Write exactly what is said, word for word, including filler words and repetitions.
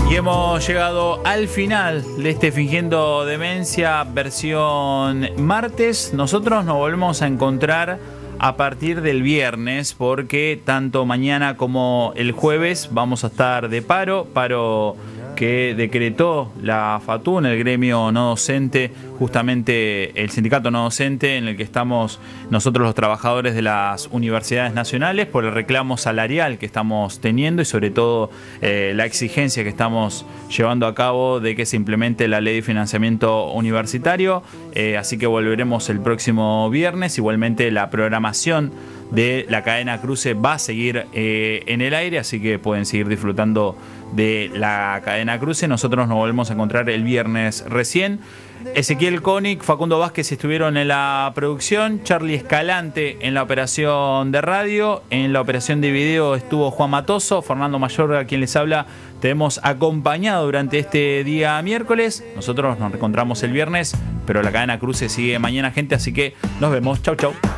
Y hemos llegado al final de este Fingiendo Demencia versión martes. Nosotros nos volvemos a encontrar a partir del viernes, porque tanto mañana como el jueves vamos a estar de paro, paro que decretó la FATUN, el gremio no docente, justamente el sindicato no docente en el que estamos nosotros los trabajadores de las universidades nacionales, por el reclamo salarial que estamos teniendo y sobre todo eh, la exigencia que estamos llevando a cabo de que se implemente la ley de financiamiento universitario. Eh, así que volveremos el próximo viernes. Igualmente la programación de la cadena Cruce va a seguir eh, en el aire, así que pueden seguir disfrutando de la cadena Cruce. Nosotros nos volvemos a encontrar el viernes recién. Ezequiel Koenig, Facundo Vázquez estuvieron en la producción, Charlie Escalante en la operación de radio, en la operación de video estuvo Juan Matoso, Fernando Mayor, a quien les habla, te hemos acompañado durante este día miércoles. Nosotros nos reencontramos el viernes, pero la cadena Cruce sigue mañana, gente, así que nos vemos. Chau, chau.